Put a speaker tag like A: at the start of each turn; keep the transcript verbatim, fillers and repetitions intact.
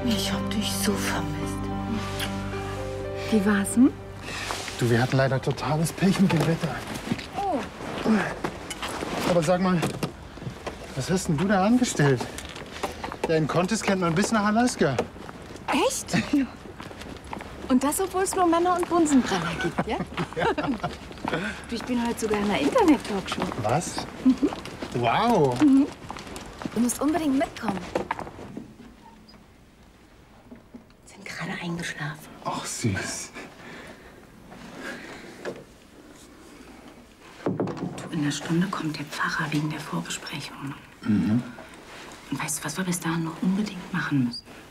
A: Ich hab dich so vermisst. Wie war's, hm?
B: Du, wir hatten leider totales Pech mit dem Wetter.
A: Oh.
B: Aber sag mal, was hast denn du da angestellt? Ja, in Contest kennt man bis nach Alaska.
A: Echt? Ja. Und das, obwohl es nur Männer und Bunsenbrenner gibt, ja? Ja. Du, ich bin heute sogar in einer Internet-Talkshow.
B: Was?
A: Mhm.
B: Wow.
A: Mhm. Du musst unbedingt mitkommen. Sind gerade eingeschlafen.
B: Ach, süß.
A: Du, in einer Stunde kommt der Pfarrer wegen der Vorbesprechung.
B: Mhm.
A: Und weißt du, was wir bis dahin noch unbedingt machen müssen?